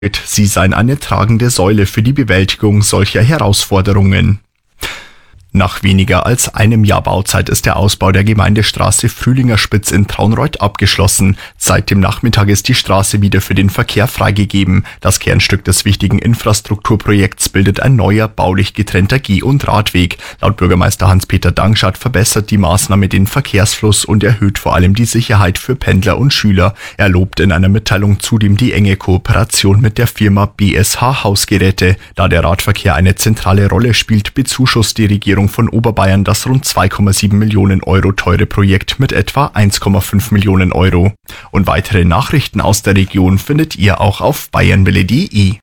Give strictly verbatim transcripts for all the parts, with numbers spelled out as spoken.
Sie seien eine tragende Säule für die Bewältigung solcher Herausforderungen. Nach weniger als einem Jahr Bauzeit ist der Ausbau der Gemeindestraße Frühlinger Spitz in Traunreut abgeschlossen. Seit dem Nachmittag ist die Straße wieder für den Verkehr freigegeben. Das Kernstück des wichtigen Infrastrukturprojekts bildet ein neuer, baulich getrennter Geh- und Radweg. Laut Bürgermeister Hans-Peter Dankschat verbessert die Maßnahme den Verkehrsfluss und erhöht vor allem die Sicherheit für Pendler und Schüler. Er lobt in einer Mitteilung zudem die enge Kooperation mit der Firma B S H Hausgeräte. Da der Radverkehr eine zentrale Rolle spielt, bezuschusst die Regierung von Oberbayern das rund zwei Komma sieben Millionen Euro teure Projekt mit etwa eins Komma fünf Millionen Euro. Und weitere Nachrichten aus der Region findet ihr auch auf bayernwelle punkt de.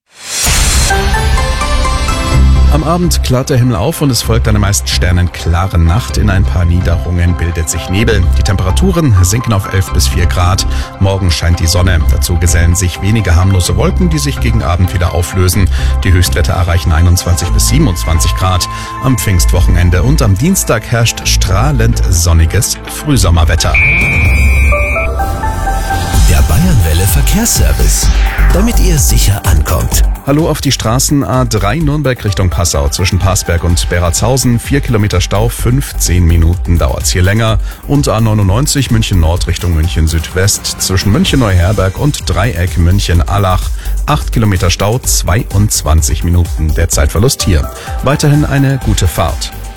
Am Abend klart der Himmel auf und es folgt eine meist sternenklare Nacht. In ein paar Niederungen bildet sich Nebel. Die Temperaturen sinken auf elf bis vier Grad. Morgen scheint die Sonne. Dazu gesellen sich wenige harmlose Wolken, die sich gegen Abend wieder auflösen. Die Höchstwerte erreichen einundzwanzig bis siebenundzwanzig Grad. Am Pfingstwochenende und am Dienstag herrscht strahlend sonniges Frühsommerwetter. Der Bayernwelle Verkehrsservice, damit ihr sicher ankommt. Hallo auf die Straßen A drei Nürnberg Richtung Passau zwischen Parsberg und Beratshausen. vier Kilometer Stau, fünfzehn Minuten dauert's hier länger. Und A neunundneunzig München Nord Richtung München Südwest zwischen München Neuherberg und Dreieck München Allach. acht Kilometer Stau, zweiundzwanzig Minuten der Zeitverlust hier. Weiterhin eine gute Fahrt.